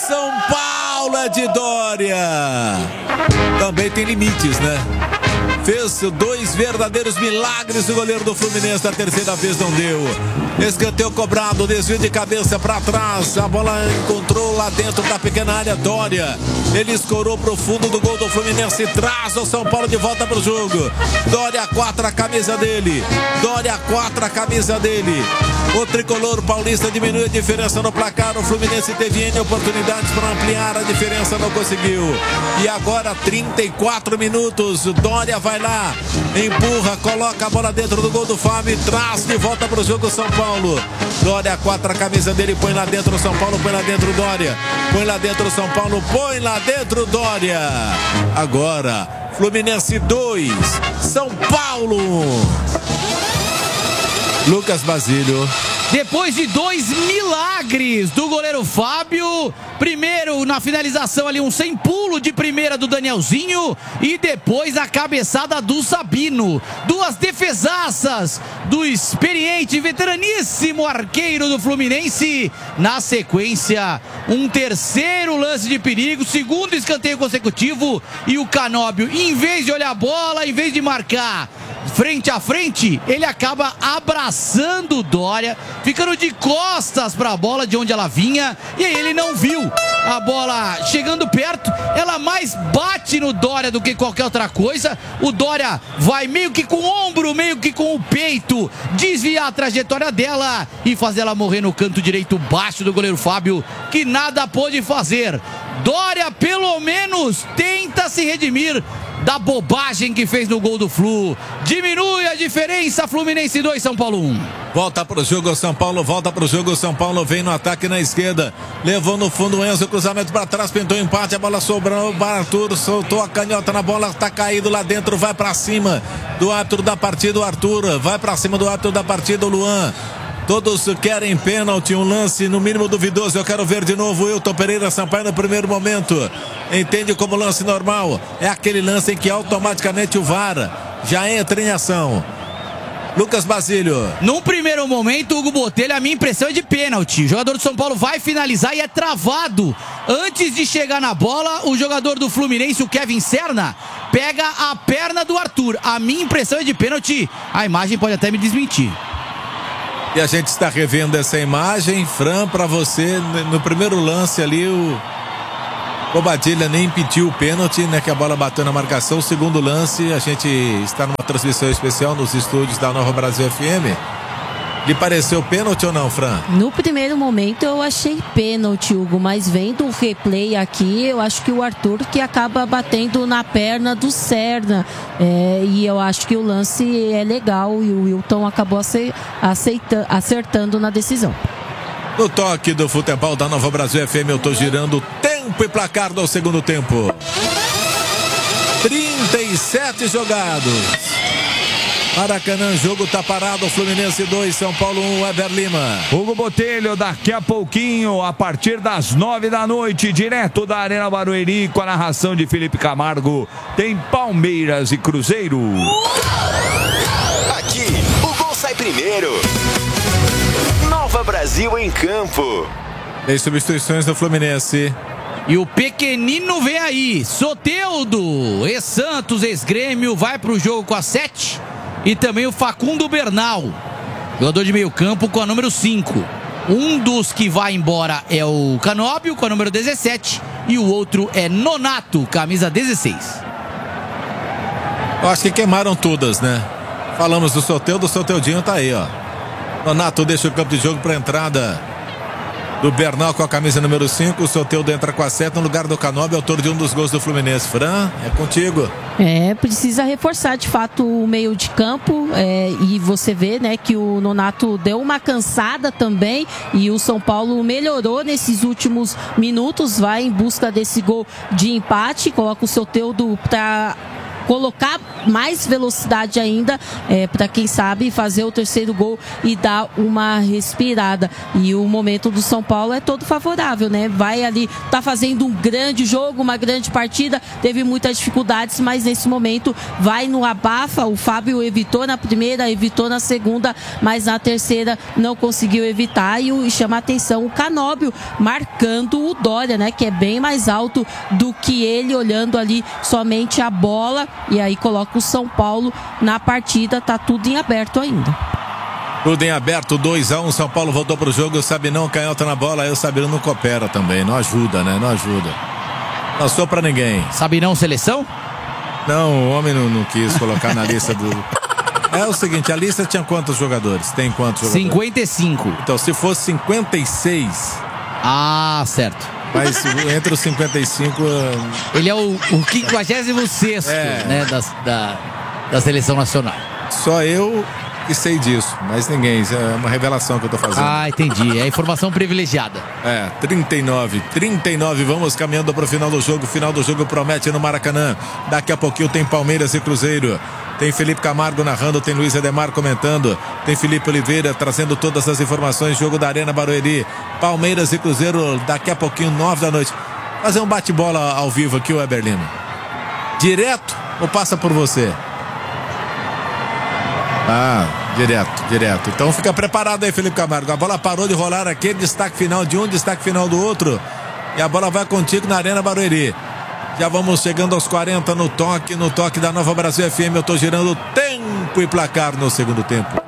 São Paulo é de Dória. Também tem limites, né? Fez 2 verdadeiros milagres o goleiro do Fluminense. Da terceira vez não deu. Escanteio cobrado, desvio de cabeça para trás. A bola encontrou lá dentro da pequena área Dória. Ele escorou pro fundo do gol do Fluminense. Traz o São Paulo de volta pro jogo. Dória 4 a camisa dele. Dória 4 a camisa dele. O tricolor paulista diminui a diferença no placar. O Fluminense teve N oportunidades para ampliar a diferença, não conseguiu. E agora 34 minutos. Dória vai lá, empurra, coloca a bola dentro do gol do Fábio e traz de volta para o jogo São Paulo. Dória 4 a camisa dele, põe lá dentro o São Paulo, põe lá dentro Dória. Põe lá dentro o São Paulo, põe lá dentro Dória. Agora, Fluminense 2, São Paulo 1. Lucas Basílio. Depois de 2 milagres do goleiro Fábio, primeiro na finalização ali um sem pulo de primeira do Danielzinho e depois a cabeçada do Sabino. 2 defesaças do experiente e veteraníssimo arqueiro do Fluminense. Na sequência, um terceiro lance de perigo, segundo escanteio consecutivo e o Canóbio, em vez de olhar a bola, em vez de marcar frente a frente, ele acaba abraçando o Dória, ficando de costas para a bola de onde ela vinha, e aí ele não viu a bola chegando perto, ela mais bate no Dória do que qualquer outra coisa. O Dória vai meio que com o ombro, meio que com o peito, desviar a trajetória dela e fazer ela morrer no canto direito baixo do goleiro Fábio, que nada pôde fazer. Dória pelo menos tenta se redimir da bobagem que fez no gol do Flu. Diminui a diferença, Fluminense 2, São Paulo 1. Volta pro jogo São Paulo, volta pro jogo São Paulo, vem no ataque na esquerda, levou no fundo o Enzo, cruzamento para trás, pintou empate, a bola sobrou para Arthur, soltou a canhota na bola, tá caído lá dentro, vai para cima do árbitro da partida, o Arthur, vai para cima do árbitro da partida, o Luan. Todos querem pênalti, um lance no mínimo duvidoso. Eu quero ver de novo o Wilton Pereira Sampaio no primeiro momento. Entende como lance normal. É aquele lance em que automaticamente o VAR já entra em ação. Lucas Basílio. Num primeiro momento, Hugo Botelho, a minha impressão é de pênalti. O jogador do São Paulo vai finalizar e é travado. Antes de chegar na bola, o jogador do Fluminense, o Kevin Serna, pega a perna do Arthur. A minha impressão é de pênalti. A imagem pode até me desmentir. E a gente está revendo essa imagem. Fran, para você, no primeiro lance ali, o Bobadilha nem impediu o pênalti, né? Que a bola bateu na marcação. O segundo lance, a gente está numa transmissão especial nos estúdios da Nova Brasil FM. Lhe pareceu pênalti ou não, Fran? No primeiro momento eu achei pênalti, Hugo, mas vendo o replay aqui, eu acho que o Arthur que acaba batendo na perna do Serna. E eu acho que o lance é legal e o Wilton acabou acertando na decisão. No toque do futebol da Nova Brasil FM, eu tô girando tempo e placar do segundo tempo. 37 jogados. Maracanã, jogo tá parado, Fluminense 2, São Paulo 1, Weber Lima. Hugo Botelho, daqui a pouquinho, a partir das 9 da noite, direto da Arena Barueri, com a narração de Felipe Camargo, tem Palmeiras e Cruzeiro. Aqui, o gol sai primeiro. Nova Brasil em campo. Tem substituições do Fluminense. E o pequenino vem aí, Soteldo, ex-Santos, ex-Grêmio, vai pro jogo com a 7. E também o Facundo Bernal, jogador de meio campo com a número 5. Um dos que vai embora é o Canóbio com a número 17 e o outro é Nonato, camisa 16. Eu acho que queimaram todas, né? Falamos do Soteldo, o Soteldinho tá aí, ó. Nonato deixa o campo de jogo para entrada do Bernal com a camisa número 5, o Soteldo entra com a 7 no lugar do Canóbio, autor de um dos gols do Fluminense. Fran, é contigo. Precisa reforçar de fato o meio de campo, e você vê, né, que o Nonato deu uma cansada também e o São Paulo melhorou nesses últimos minutos, vai em busca desse gol de empate, coloca o Soteldo para colocar mais velocidade ainda, para quem sabe fazer o terceiro gol e dar uma respirada. E o momento do São Paulo é todo favorável, né? Vai ali, tá fazendo um grande jogo, uma grande partida, teve muitas dificuldades, mas nesse momento vai no abafa. O Fábio evitou na primeira, evitou na segunda, mas na terceira não conseguiu evitar. E chama a atenção o Canóbio marcando o Dória, né? Que é bem mais alto do que ele, olhando ali somente a bola, e aí coloca o São Paulo na partida. Tá tudo em aberto ainda. Tudo em aberto, 2-1, São Paulo voltou pro jogo, o Sabinão canhota na bola, aí o Sabinão não coopera também, não ajuda, né? Não ajuda. Não passou pra ninguém. Sabinão, seleção? Não, o homem não quis colocar na lista do... É o seguinte, a lista tinha quantos jogadores? Tem quantos jogadores? 55. Então, se fosse 56... Ah, certo. Mas entre os 55... Ele é o 56º, né, da seleção nacional. Só eu que sei disso, mas ninguém. Isso é uma revelação que eu tô fazendo. Ah, entendi. É informação privilegiada. 39, vamos caminhando pro final do jogo. Final do jogo promete no Maracanã. Daqui a pouquinho tem Palmeiras e Cruzeiro. Tem Felipe Camargo narrando, tem Luiz Edemar comentando, tem Felipe Oliveira trazendo todas as informações. Jogo da Arena Barueri, Palmeiras e Cruzeiro, daqui a pouquinho, 9 da noite. Fazer um bate-bola ao vivo aqui, o Weber Lima. Direto ou passa por você? Direto. Então fica preparado aí, Felipe Camargo. A bola parou de rolar aqui, destaque final de um, destaque final do outro. E a bola vai contigo na Arena Barueri. Já vamos chegando aos 40 no toque da Nova Brasil FM. Eu tô girando tempo e placar no segundo tempo.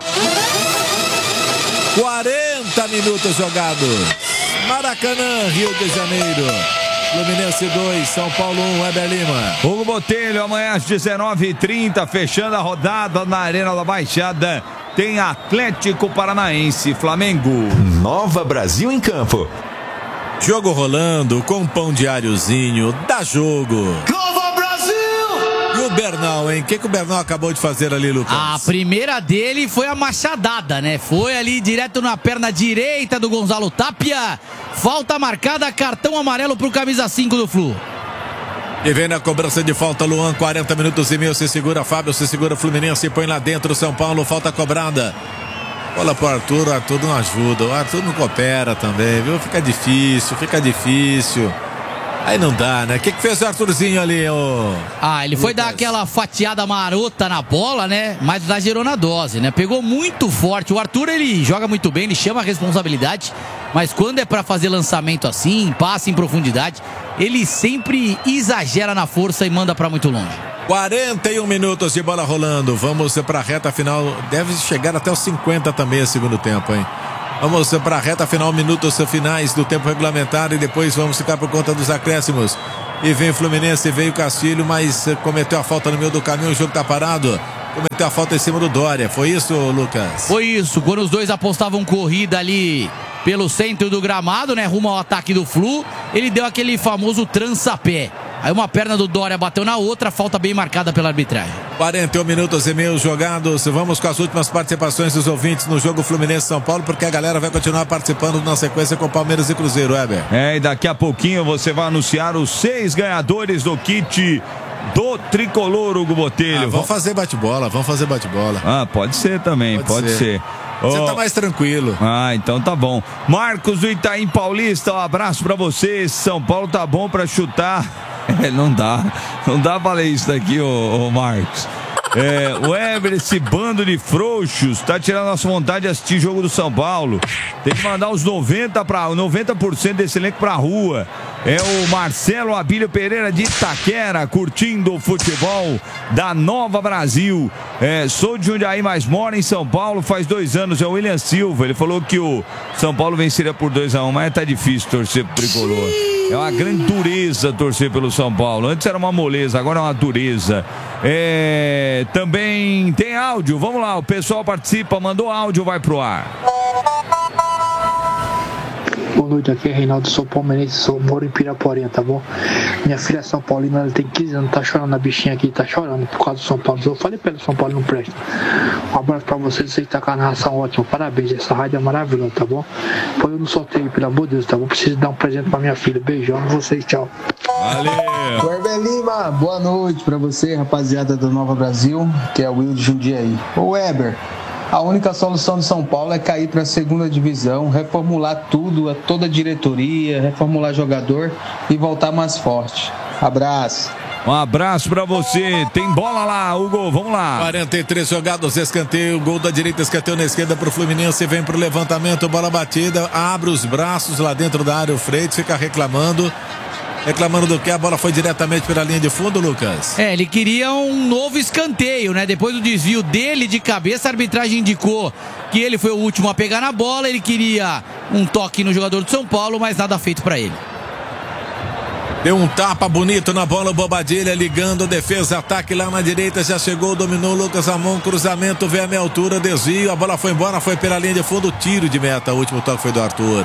40 minutos jogados. Maracanã, Rio de Janeiro. Fluminense 2, São Paulo 1, Weber Lima. Hugo Botelho, amanhã às 19h30, fechando a rodada na Arena da Baixada, tem Atlético Paranaense, Flamengo. Nova Brasil em campo. Jogo rolando, com pão diáriozinho, dá jogo. Nova Brasil! E o Bernal, hein? O que o Bernal acabou de fazer ali, Lucas? A primeira dele foi a machadada, né? Foi ali direto na perna direita do Gonzalo Tapia. Falta marcada, cartão amarelo pro camisa 5 do Flu. E vem na cobrança de falta, Luan, 40 minutos e meio, se segura Fábio, se segura Fluminense, põe lá dentro São Paulo, falta cobrada. Bola pro Arthur, o Arthur não ajuda, o Arthur não coopera também, viu? Fica difícil. Aí não dá, né? O que fez o Arthurzinho ali, ô? Ele foi dar aquela fatiada marota na bola, né? Mas exagerou na dose, né? Pegou muito forte. O Arthur, ele joga muito bem, ele chama a responsabilidade. Mas quando é pra fazer lançamento assim, passe em profundidade, ele sempre exagera na força e manda pra muito longe. 41 minutos de bola rolando. Vamos para a reta final. Deve chegar até os 50 também o segundo tempo, hein? Vamos para a reta final, minutos finais do tempo regulamentar, e depois vamos ficar por conta dos acréscimos. E vem o Fluminense, veio o Castilho, mas cometeu a falta no meio do caminho, o jogo tá parado. Cometeu a falta em cima do Dória. Foi isso, Lucas? Foi isso. Quando os dois apostavam corrida ali pelo centro do gramado, né? Rumo ao ataque do Flu, ele deu aquele famoso trança-pé. Aí uma perna do Dória bateu na outra, falta bem marcada pela arbitragem. 41 minutos e meio jogados. Vamos com as últimas participações dos ouvintes no jogo Fluminense-São Paulo, porque a galera vai continuar participando na sequência com Palmeiras e Cruzeiro, Weber. E daqui a pouquinho você vai anunciar os 6 ganhadores do kit do Tricolor, Hugo Botelho. Vamos fazer bate-bola. Pode ser também, pode ser. Você tá mais tranquilo. Então tá bom. Marcos do Itaim Paulista, um abraço pra vocês. São Paulo tá bom pra chutar. Não dá pra ler isso daqui, ô Marcos. O Weber, esse bando de frouxos, tá tirando nossa vontade de assistir jogo do São Paulo. Tem que mandar os 90% desse elenco pra rua. É o Marcelo Abílio Pereira de Itaquera, curtindo o futebol da Nova Brasil. Sou de Jundiaí, mas moro em São Paulo faz 2 anos. É o William Silva. Ele falou que o São Paulo venceria por 2-1, mas tá difícil torcer pro Tricolor. É uma grande dureza torcer pelo São Paulo. Antes era uma moleza, agora é uma dureza. Também tem áudio. Vamos lá, o pessoal participa, mandou áudio, vai pro ar. O noite, aqui é Reinaldo, sou palmeirense, moro em Piraporinha, tá bom? Minha filha é São Paulina, ela tem 15 anos, tá chorando, a bichinha aqui tá chorando por causa do São Paulo. Eu falei pra ela, São Paulo não presta. Um abraço pra vocês, você que tá com a narração ótima, parabéns, essa rádio é maravilhosa, tá bom? Põe eu no sorteio, pelo amor de Deus, tá bom? Preciso dar um presente pra minha filha, beijão em vocês, tchau. Valeu! Weber Lima, boa noite pra você, rapaziada do Nova Brasil, que é o Will de Jundiaí. Ô Weber, a única solução de São Paulo é cair para a segunda divisão, reformular tudo, toda a diretoria, reformular jogador e voltar mais forte. Abraço. Um abraço pra você. Tem bola lá, Hugo. Vamos lá. 43 jogados, escanteio. Gol da direita, escanteio na esquerda pro Fluminense. Vem pro levantamento, bola batida. Abre os braços lá dentro da área. O Freitas fica reclamando. Reclamando do que? A bola foi diretamente pela linha de fundo, Lucas? Ele queria um novo escanteio, né? Depois do desvio dele de cabeça, a arbitragem indicou que ele foi o último a pegar na bola. Ele queria um toque no jogador do São Paulo, mas nada feito pra ele. Deu um tapa bonito na bola, o Bobadilha ligando, defesa, ataque lá na direita, já chegou, dominou o Lucas Ramon, cruzamento, veio a meia altura, desvio, a bola foi embora, foi pela linha de fundo, tiro de meta, o último toque foi do Arthur.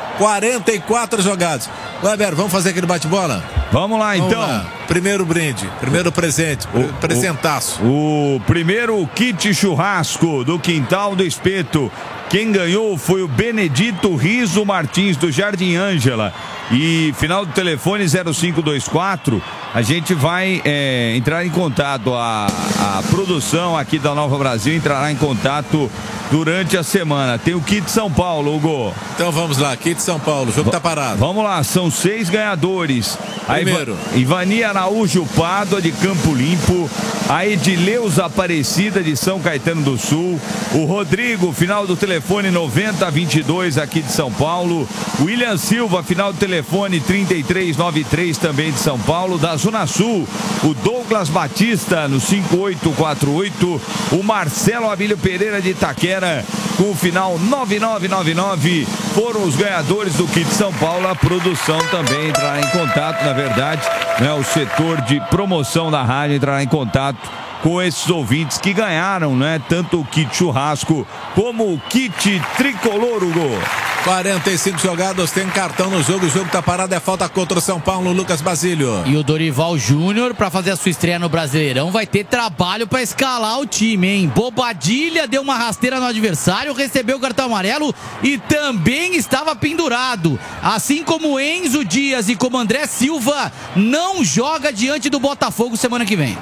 44 jogados. Weber, vamos fazer aquele bate-bola? Vamos lá, então. Lá. Primeiro brinde, primeiro presente, presentaço. O primeiro kit churrasco do Quintal do Espeto. Quem ganhou foi o Benedito Riso Martins, do Jardim Ângela. E final do telefone 0524. A gente vai entrar em contato. A produção aqui da Nova Brasil entrará em contato durante a semana. Tem o Kit São Paulo, Hugo. Então vamos lá, Kit São Paulo, o jogo tá parado. Vamos lá, são 6 ganhadores. Primeiro, Ivani Araújo Pádua, de Campo Limpo. A Edileuza Aparecida, de São Caetano do Sul. O Rodrigo, final do telefone 9022, aqui de São Paulo. William Silva, final do telefone 3393, também de São Paulo. Da Zona Sul, o Douglas Batista, no 5848. O Marcelo Abílio Pereira, de Itaquera, com o final 9999. Foram os ganhadores do Kit São Paulo. A produção também entrará em contato, na verdade, né, o setor de promoção da rádio entrará em contato com esses ouvintes que ganharam, né, tanto o kit churrasco como o kit tricolor, Hugo. 45 jogados, tem cartão no jogo, o jogo tá parado, é falta contra o São Paulo, Lucas Basílio. E o Dorival Júnior, para fazer a sua estreia no Brasileirão, vai ter trabalho para escalar o time, hein? Bobadilha deu uma rasteira no adversário, recebeu o cartão amarelo e também estava pendurado. Assim como Enzo Dias e como André Silva, não joga diante do Botafogo semana que vem.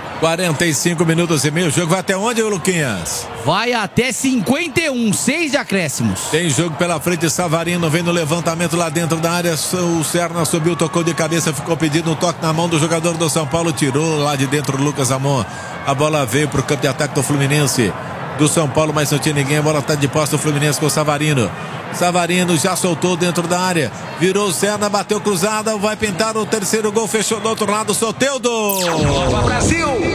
45 minutos e meio, o jogo vai até onde, Luquinhas? Vai até 51, 6 de acréscimos. Tem jogo pela frente, Savarino vem no levantamento lá dentro da área, o Serna subiu, tocou de cabeça, ficou pedindo um toque na mão do jogador do São Paulo, tirou lá de dentro o Lucas Ramon. A bola veio pro campo de ataque do Fluminense, do São Paulo, mas não tinha ninguém, a bola tá de posse do Fluminense com o Savarino. Savarino já soltou dentro da área, virou o Serna, bateu cruzada, vai pintar o terceiro gol, fechou do outro lado, Soteldo. Nova Brasil!